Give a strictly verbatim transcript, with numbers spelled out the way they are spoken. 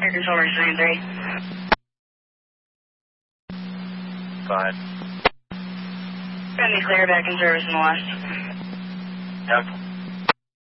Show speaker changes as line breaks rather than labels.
Air Control Mercy nine three.
Go ahead.
Gonna be clear back in service in the west.
Yep.